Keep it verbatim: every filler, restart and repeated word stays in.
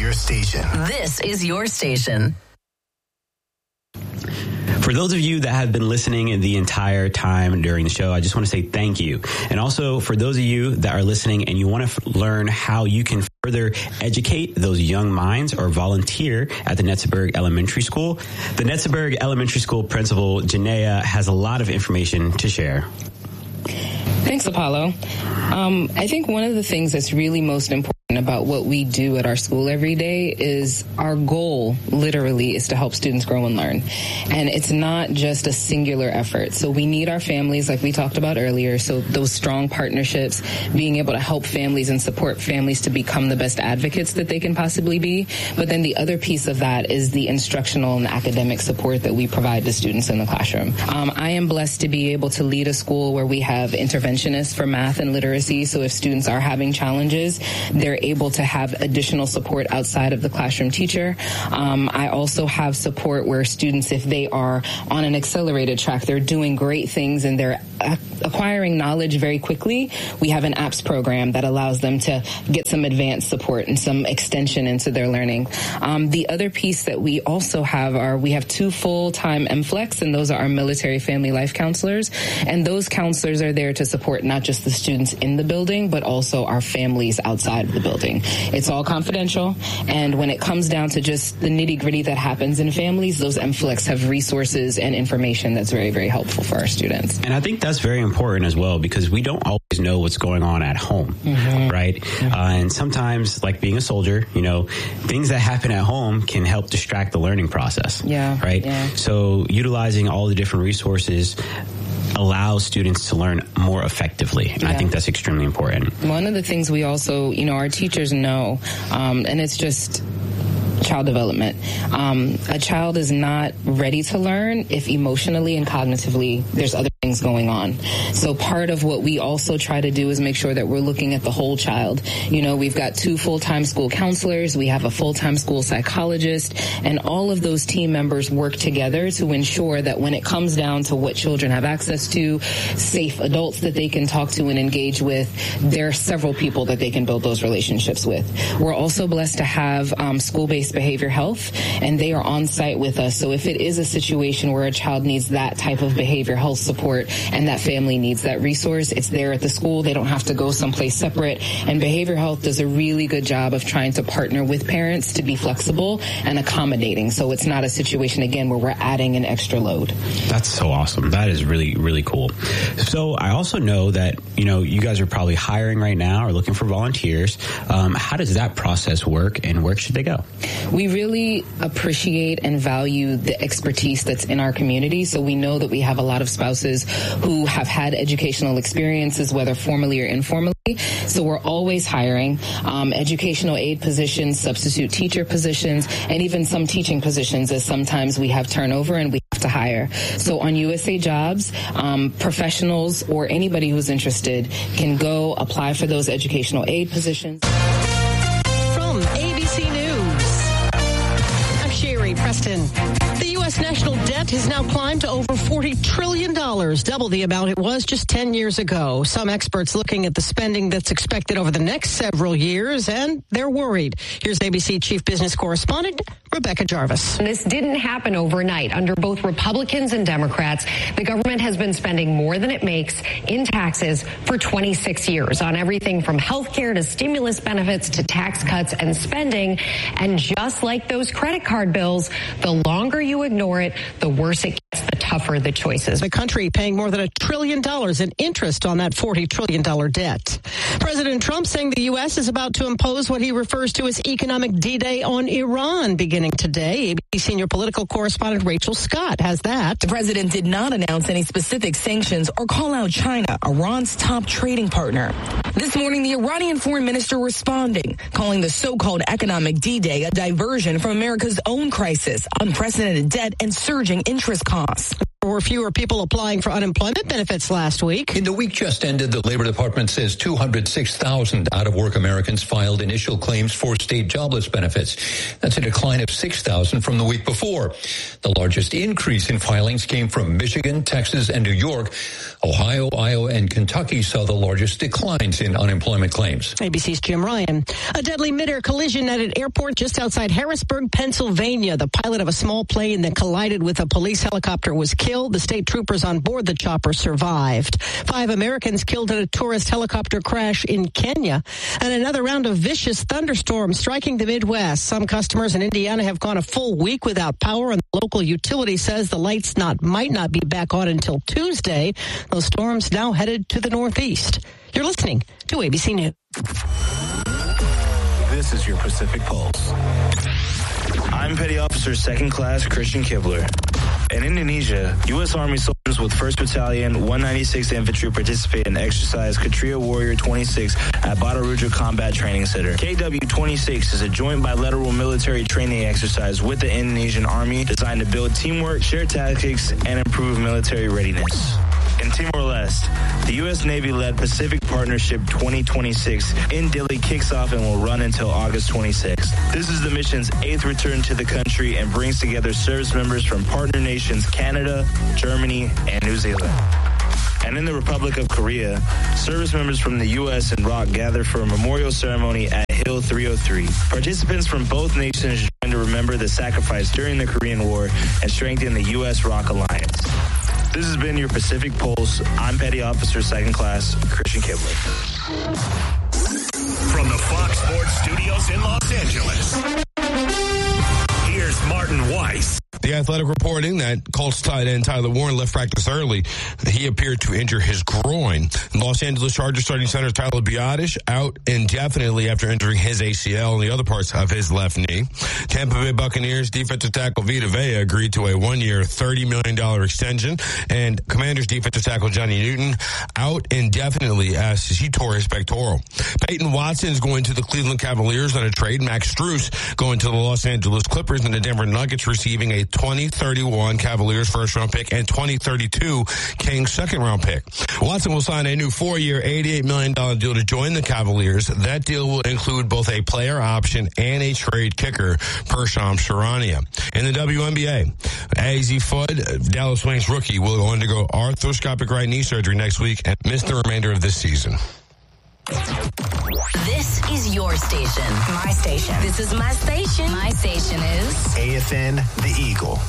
your station. This is your station. For those of you that have been listening the entire time during the show, I just want to say thank you. And also for those of you that are listening and you want to f- learn how you can further educate those young minds or volunteer at the Netzeburg Elementary School, the Netzeburg Elementary School principal, Janaea, has a lot of information to share. Thanks, Apollo. Um, I think one of the things that's really most important about what we do at our school every day is our goal literally is to help students grow and learn. And it's not just a singular effort. So we need our families, like we talked about earlier, so those strong partnerships, being able to help families and support families to become the best advocates that they can possibly be. But then the other piece of that is the instructional and academic support that we provide to students in the classroom. Um, I am blessed to be able to lead a school where we have interventionists for math and literacy. So if students are having challenges, they're able to have additional support outside of the classroom teacher. Um, I also have support where students, if they are on an accelerated track, they're doing great things and they're acquiring knowledge very quickly. We have an A P S program that allows them to get some advanced support and some extension into their learning. Um, the other piece that we also have are we have two full-time M FLEX, and those are our military family life counselors. And those counselors are there to support not just the students in the building, but also our families outside of the building. It's all confidential, and when it comes down to just the nitty-gritty that happens in families, those M FLEX have resources and information that's very, very helpful for our students. And I think that's very important as well, because we don't always know what's going on at home, mm-hmm. right? Mm-hmm. Uh, and sometimes, like being a soldier, you know, things that happen at home can help distract the learning process, yeah, right? Yeah. So utilizing all the different resources allows students to learn more effectively. And yeah. I think that's extremely important. One of the things we also, you know, our teachers know, um, and it's just child development. Um, a child is not ready to learn if emotionally and cognitively there's other things going on. So part of what we also try to do is make sure that we're looking at the whole child. You know, we've got two full-time school counselors, we have a full-time school psychologist, and all of those team members work together to ensure that when it comes down to what children have access to, safe adults that they can talk to and engage with, there are several people that they can build those relationships with. We're also blessed to have um, school-based behavior health, and they are on site with us. So if it is a situation where a child needs that type of behavior health support and that family needs that resource, it's there at the school. They don't have to go someplace separate. And behavior health does a really good job of trying to partner with parents to be flexible and accommodating. So it's not a situation, again, where we're adding an extra load. That's so awesome. That is really, really cool. So I also know that, you know, you guys are probably hiring right now or looking for volunteers. Um, how does that process work, and where should they go? We really appreciate and value the expertise that's in our community. So we know that we have a lot of spouses who have had educational experiences, whether formally or informally. So we're always hiring um, educational aid positions, substitute teacher positions, and even some teaching positions, as sometimes we have turnover and we have to hire. So on U S A Jobs, um, professionals or anybody who's interested can go apply for those educational aid positions. From A B C News, I'm Sherry Preston. The U S national debt has now climbed to over forty trillion dollars, double the amount it was just ten years ago. Some experts looking at the spending that's expected over the next several years, and they're worried. Here's A B C Chief Business Correspondent Rebecca Jarvis. This didn't happen overnight. Under both Republicans and Democrats, the government has been spending more than it makes in taxes for twenty-six years on everything from health care to stimulus benefits to tax cuts and spending. And just like those credit card bills, the longer you ignore it, the worse it gets, the tougher the choices. The country paying more than a trillion dollars in interest on that forty trillion dollars debt. President Trump saying the U S is about to impose what he refers to as economic D-Day on Iran beginning today. A B C senior political correspondent Rachel Scott has that. The president did not announce any specific sanctions or call out China, Iran's top trading partner. This morning, the Iranian foreign minister responding, calling the so-called economic D-Day a diversion from America's own crisis, unprecedented debt, and surging interest costs. The were fewer people applying for unemployment benefits last week. In the week just ended, the Labor Department says two hundred six thousand out-of-work Americans filed initial claims for state jobless benefits. That's a decline of six thousand from the week before. The largest increase in filings came from Michigan, Texas, and New York. Ohio, Iowa, and Kentucky saw the largest declines in unemployment claims. A B C's Jim Ryan. A deadly mid-air collision at an airport just outside Harrisburg, Pennsylvania. The pilot of a small plane that collided with a police helicopter was killed. The state troopers on board the chopper survived. Five Americans killed in a tourist helicopter crash in Kenya. And another round of vicious thunderstorms striking the Midwest. Some customers in Indiana have gone a full week without power, and the local utility says the lights not might not be back on until Tuesday. Those storms now headed to the northeast. You're listening to A B C News. This is your Pacific Pulse. I'm Petty Officer Second Class Christian Kibler. In Indonesia, U S Army soldiers with first Battalion, one ninety-sixth Infantry participated in exercise Kshatriya Warrior twenty-six at Batu Raja Combat Training Center. K W twenty-six is a joint bilateral military training exercise with the Indonesian Army designed to build teamwork, share tactics, and improve military readiness. In Timor-Leste, the U S Navy-led Pacific Partnership twenty twenty-six in Dili kicks off and will run until August twenty-sixth. This is the mission's eighth return to the country and brings together service members from partner nations Canada, Germany, and New Zealand. And in the Republic of Korea, service members from the U S and R O C gather for a memorial ceremony at Hill three oh three. Participants from both nations join to remember the sacrifice during the Korean War and strengthen the U S R O C alliance. This has been your Pacific Pulse. I'm Petty Officer Second Class Christian Kibler. From the Fox Sports Studios in Los Angeles, here's Martin Weiss. The Athletic reporting that Colts tight end Tyler Warren left practice early. He appeared to injure his groin. Los Angeles Chargers starting center Tyler Biadasz out indefinitely after injuring his A C L and the other parts of his left knee. Tampa Bay Buccaneers defensive tackle Vita Vea agreed to a one-year, thirty million dollars extension. And Commanders defensive tackle Johnny Newton out indefinitely as he tore his pectoral. Peyton Watson is going to the Cleveland Cavaliers on a trade. Max Strus going to the Los Angeles Clippers, and the Denver Nuggets receiving a twenty thirty-one Cavaliers first-round pick and twenty thirty-two Kings second-round pick. Watson will sign a new four-year, eighty-eight million dollars deal to join the Cavaliers. That deal will include both a player option and a trade kicker per Shams Charania. In the W N B A, A Z Fudd, Dallas Wings rookie, will undergo arthroscopic right knee surgery next week and miss the remainder of this season. This is your station. My station. This is my station. My station is A F N The Eagle.